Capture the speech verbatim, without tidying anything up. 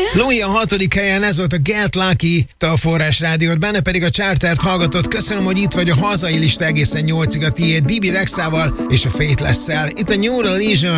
Louis a hatodik helyen, ez volt a Get Lucky, te a Forrás Rádiót, benne pedig a Chartert hallgatott. Köszönöm, hogy itt vagy, a hazai lista egészen nyolcig a tiéd, Bibi Rexával és a Faithless-szel. Itt a Neural Lesion.